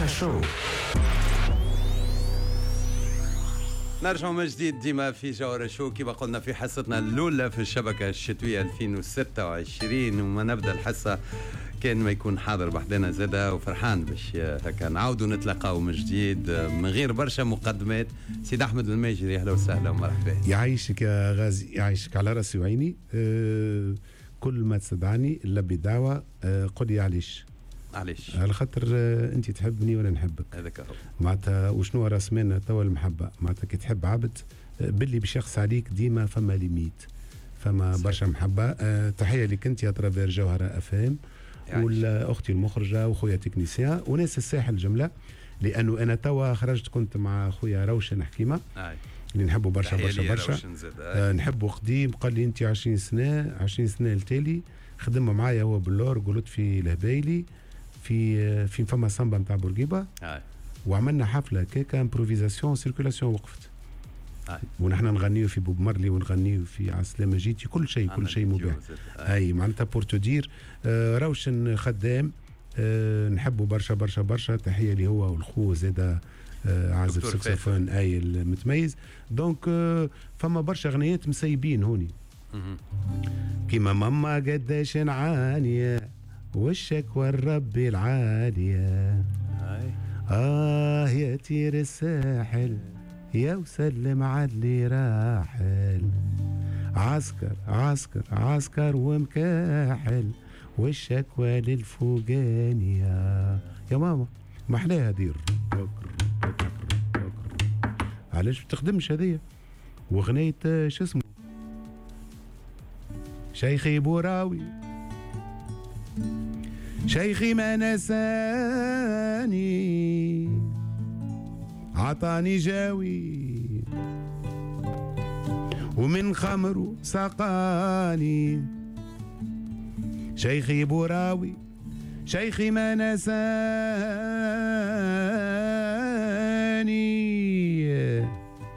جوهرة شو. نرجع من جديد ديما في جوهرة شو كما قلنا في حصتنا الأولى في الشبكة الشتوية 2026 وما نبدأ الحصة كان ما يكون حاضر بحدنا زادا وفرحان باش هكا نعاودوا نتلاقاو من جديد من غير برشا مقدمات. سيد أحمد الماجري أهلا وسهلا ومرحبا. يعيشك يا غازي، يعيشك على راسي وعيني. كل ما تستدعاني لبي دعوة قل لي علاش على خاطر انت تحبني وانا نحبك. هذاك هو معناتها وشنو راس مالنا توا المحبه. معناتها كي تحب عبد باللي باش يخص عليك ديما فما ليميت، فما برشا محبه. تحيه لك انت يا ترافير جوهره افام والاختي المخرجه واخويا تكنيسيان وناس الساحل جمله، لانه انا توا خرجت كنت مع خويا روشن حكيمه اللي نحبوا برشا نحبوا قديم. قال لي انت 20 سنه التالي خدم معايا هو باللور قلت في الهبايلي في فما سامبا نتاع بورقيبه وعملنا حفله كيكا امبروفيزاسيون سيركولاسيون وقفت ونحن نغنيو في بوب مرلي ونغنيو في عسلامه جيتي كل شيء مباح. اي معناتها بورتودير روشن خدام نحبه برشا. تحيه لي هو والخو زاده عازف ساكسفون اي المتميز. دونك فما برشا غنيات مسيبين هوني كيما ماما قداش نعانيه والشكوى الرب العاليه يا تير الساحل يا وسلم عاللي راحل عسكر ومكاحل والشكوى للفوقانيه يا ماما ما احلاها دير علاش بتخدمش هذيا وغنية شو اسمه شيخي بوراوي شيخي ما نساني عطاني جاوي ومن خمر سقاني شيخي بوراوي شيخي ما نساني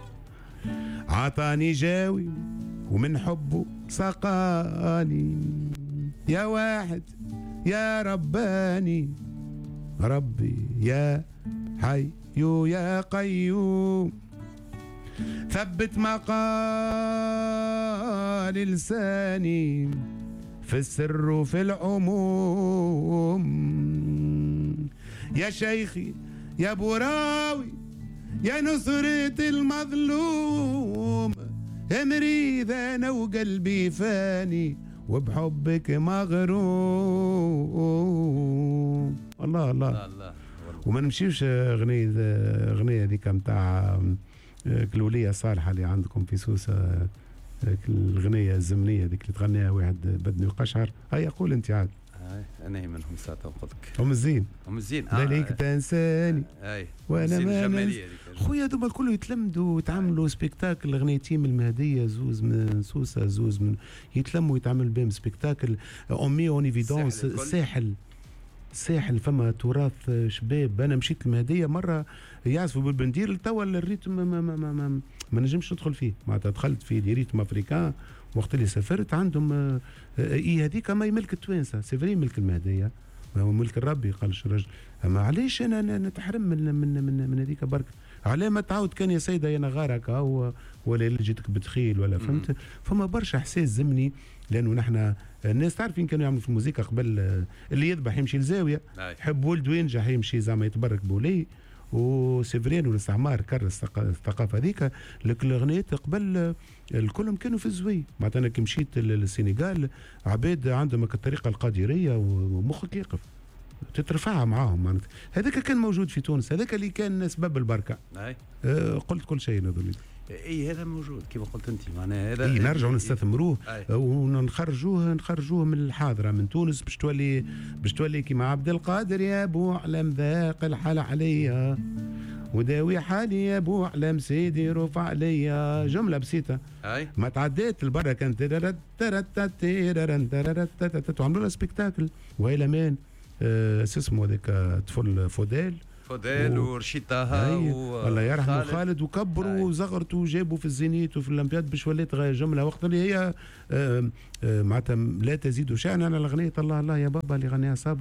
عطاني جاوي ومن حبه سقاني يا واحد يا رباني ربي يا حي يا قيوم ثبت مقال لساني في السر وفي العموم يا شيخي يا بوراوي يا نصرة المظلوم مريض انا وقلبي فاني وبحبك مغروم. الله وما نمشيوش غنية هذيك نتاع كلولية صالحة اللي عندكم في سوسة، الغنية الزمنية هذيك اللي تغنيها واحد بدني وقشعر. هيا قول انت عاد. انا منهم ساعتها قلتلك هم الزين ليك تنساني وانا ما خويا دوما الكل يتلمدوا ويتعملوا سبيكتاكل غنيتيم المهديه زوز من سوسه زوز من يتلموا يتعمل بهم سبيكتاكل امي اون ايفيدونس. الساحل فما تراث شباب. انا مشيت المهديه مره يعزفوا بالبندير توا الريتم ما نجمش ندخل فيه. معناتها دخلت في دي ريتم افريكان وقت اللي سافرت عندهم هذيك ما ملك التوانسه سيفري ملك المهديه هو ملك الربي قال الرجل. اما علاش انا نتحرم من هذيك برك؟ علاه ما تعاود كان يا سيده انا غارك ولا جيتك بتخيل ولا فهمت. فما برشا احساس زمني لانه نحن الناس تعرفين كانوا يعملوا في الموسيقى قبل اللي يذبح يمشي لزاويه يحب ولده ينجح يمشي زعما يتبرك بوليه وسيفرين والاستعمار كرس الثقافه هذيك. لكن الاغنيات قبل الكلهم كانوا في الزوي. معناتها انا كي مشيت للسنغال عباد عندهم الطريقه القادريه ومخك يقف تترفعها معاهم. معناتها هذاك كان موجود في تونس، هذاك اللي كان سبب البركه. قلت كل شيء نظري اي هذا موجود كما قلت انت معناها هذا نرجعوا نستثمروه ونخرجوه من الحاضره من تونس باش تولي كيما عبد القادر يا ابو علم ذاق الحال عليا وداوي حالي يا ابو علم سيدي رفع عليا. جمله بسيطه ما تعديت البرة كانت وعملوا لها سبيكتاكل وإلى مان اسمه هذاك طفل فوديل ورشيد طه الله يرحمه خالد وكبروا وزغرتوا وجابوا في الزينيت وفي الأولمبياد باش ولات جمله وقت اللي هي معناتها لا تزيد شأنا على اغنيه الله الله يا بابا اللي غنيها صابر.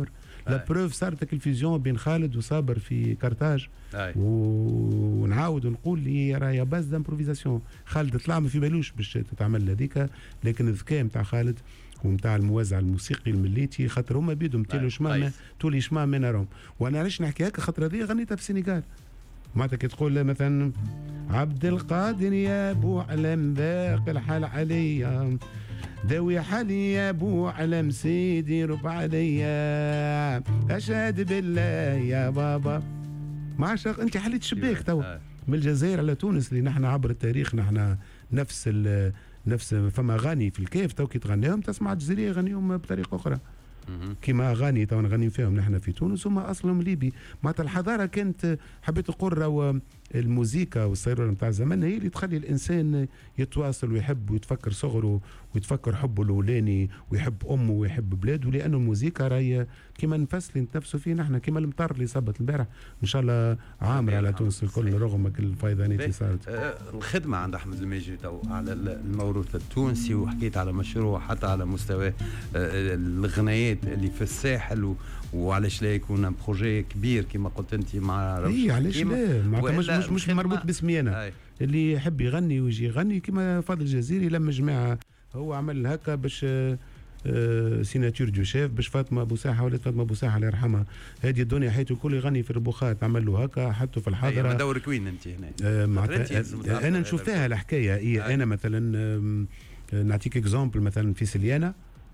لا بروف صارت الفيزيون بين خالد وصابر في كارتاج ونعاود ونقول لي راهي باز دامبروفيزاسيون. خالد طلع ما في بالوش باش تتعمل هذيك، لكن الذكاء نتاع خالد ومتاع الموزع الموسيقي المليتي خاطر هما بيدهم تيلو شمامه تولي شمامه نراهم. وانا علاش نحكي هكا خاطر هذه غنيتها في السنغال معناتها كي تقول مثلا عبد القادر يا ابو علم باقي الحال عليا داوي حالي يا ابو علم سيدي رب عليا اشهد بالله يا بابا ما عشق انت حليت شباك توا من الجزائر على تونس اللي نحن عبر التاريخ نحن نفس فما اغاني في الكيف تو كي تغنيهم تسمع الجزائريه يغنيهم بطريقه اخرى كيما اغاني تو نغني فيهم نحن في تونس هما اصلهم ليبي. معناتها الحضاره كانت حبيت نقول راهو الموسيقى والسيرورة نتاع الزمن هي اللي تخلي الانسان يتواصل ويحب ويتفكر صغره ويتفكر حبه الاولاني ويحب امه ويحب بلاده، لانه الموسيقى راهي كيما النفس اللي نتنفسوا فيه نحن كيما المطر اللي صبت البارح ان شاء الله عامر على تونس الكل رغم كل الفيضانات اللي صارت. الخدمه عند احمد الماجري تو على الموروث التونسي وحكيت على مشروع حتى على مستوى الغنايات اللي في الساحل وعلاش لا يكون بروجي كبير كما قلت انت مع اي علاش لا مش مربوط باسمي انا اللي يحب يغني ويجي يغني كما فاضل الجزيري لما جماعه هو عمل هكا باش سيناتور دو شيف باش فاطمه بوساحه ولات فاطمه بوساحه الله يرحمها هذه الدنيا حياته الكل يغني في الربوخات عمل له هكا حطه في الحاضره. دورك وين انت هنا؟ انا نشوف فيها الحكايه انا مثلا نعطيك اكزومبل مثلا في سليانه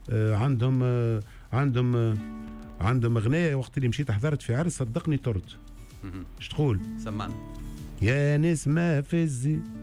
عندهم اغنيه وقت اللي مشيت حضرت في عرس صدقني طرت. ايش تقول؟ سمعنا يا نسمة في الزي